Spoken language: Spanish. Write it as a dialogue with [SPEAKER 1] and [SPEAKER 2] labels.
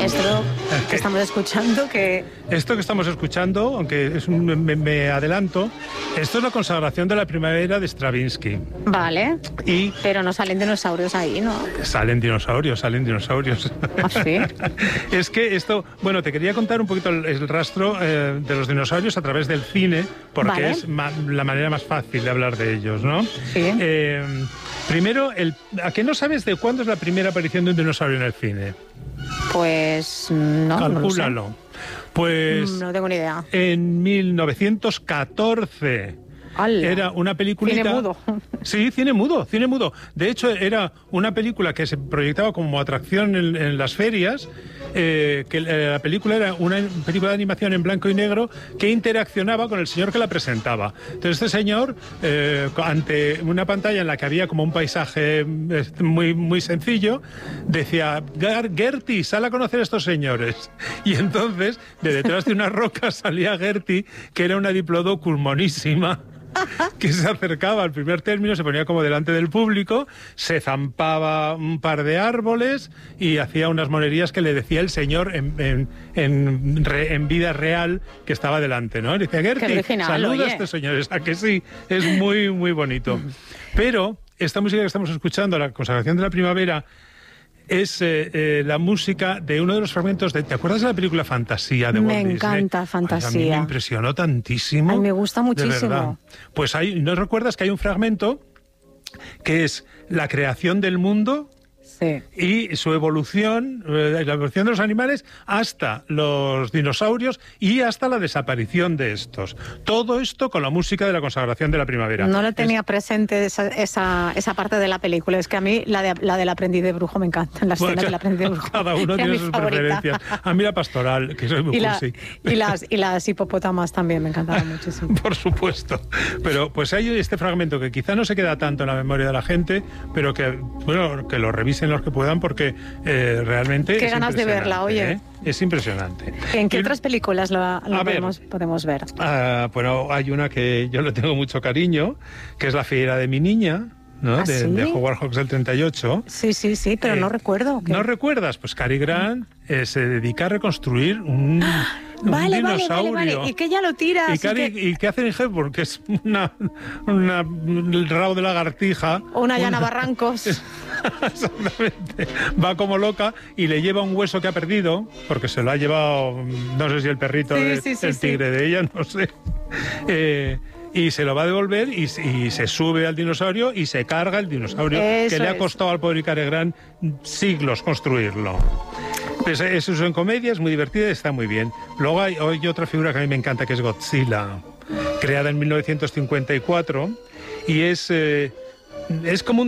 [SPEAKER 1] Esto que estamos escuchando, que...
[SPEAKER 2] Esto que estamos escuchando, aunque me adelanto, esto es la consagración de la primavera de Stravinsky.
[SPEAKER 1] Vale, pero no salen dinosaurios ahí, ¿no?
[SPEAKER 2] Salen dinosaurios.
[SPEAKER 1] ¿Ah, sí?
[SPEAKER 2] Es que esto... Bueno, te quería contar un poquito el rastro de los dinosaurios a través del cine, porque es la manera más fácil de hablar de ellos, ¿no?
[SPEAKER 1] Sí.
[SPEAKER 2] Primero, ¿a qué no sabes de cuándo es la primera aparición de un dinosaurio en el cine?
[SPEAKER 1] Pues no,
[SPEAKER 2] calcúlalo.
[SPEAKER 1] No lo sé.
[SPEAKER 2] Pues
[SPEAKER 1] no tengo ni idea.
[SPEAKER 2] En 1914.
[SPEAKER 1] ¡Hala!
[SPEAKER 2] Era una peliculita...
[SPEAKER 1] Cine mudo.
[SPEAKER 2] Sí, cine mudo. De hecho, era una película que se proyectaba como atracción en las ferias, la película era una película de animación en blanco y negro que interaccionaba con el señor que la presentaba. Entonces este señor, ante una pantalla en la que había como un paisaje muy, muy sencillo, decía: Gertie, sal a conocer a estos señores. Y entonces, de detrás de una roca salía Gertie, que era una diplodocus monísima, que se acercaba al primer término, se ponía como delante del público, se zampaba un par de árboles y hacía unas monerías que le decía el señor en vida real que estaba delante, ¿no? Le decía: Gertie, saluda a estos señores. ¿A que sí? Es muy, muy bonito. Pero esta música que estamos escuchando, la consagración de la primavera, es la música de uno de los fragmentos de... ¿Te acuerdas de la película Fantasía de Walt Disney?
[SPEAKER 1] Me encanta Fantasía.
[SPEAKER 2] Ay, a mí me impresionó tantísimo.
[SPEAKER 1] Ay, me gusta muchísimo.
[SPEAKER 2] De verdad. Pues ¿no recuerdas que hay un fragmento que es la creación del mundo?
[SPEAKER 1] Sí.
[SPEAKER 2] Y su evolución, la evolución de los animales hasta los dinosaurios y hasta la desaparición de estos. Todo esto con la música de la consagración de la primavera.
[SPEAKER 1] No lo tenía presente esa parte de la película. Es que a mí la del aprendiz de brujo me encanta. La escena del aprendiz de brujo.
[SPEAKER 2] Cada uno tiene sus preferencias. A mí la pastoral, que soy muy cursi.
[SPEAKER 1] Y las hipopótamas también me encantaron muchísimo.
[SPEAKER 2] Por supuesto. Pero pues hay este fragmento que quizá no se queda tanto en la memoria de la gente, pero que, bueno, que lo revisen los que puedan, porque realmente
[SPEAKER 1] qué ganas de verla, oye.
[SPEAKER 2] Es impresionante.
[SPEAKER 1] ¿En qué otras películas podemos ver?
[SPEAKER 2] Bueno, hay una que yo le tengo mucho cariño, que es La fiera de mi niña, ¿no?
[SPEAKER 1] ¿Ah, sí?
[SPEAKER 2] De Howard Hawks del 38.
[SPEAKER 1] Sí, pero no recuerdo.
[SPEAKER 2] ¿No recuerdas? Pues Cary Grant se dedica a reconstruir un dinosaurio.
[SPEAKER 1] Vale. Y que ella lo tira.
[SPEAKER 2] ¿Y qué hace en Hepburn? Que es el rabo de lagartija.
[SPEAKER 1] O una llana Barrancos.
[SPEAKER 2] Exactamente. Va como loca y le lleva un hueso que ha perdido, porque se lo ha llevado, no sé si el perrito el tigre de ella, no sé. Y se lo va a devolver y se sube al dinosaurio y se carga el dinosaurio. Eso que le ha costado al pobre Cary Grant siglos construirlo. Pues eso es en comedia, es muy divertida y está muy bien. Luego hay otra figura que a mí me encanta, que es Godzilla, creada en 1954, y es como un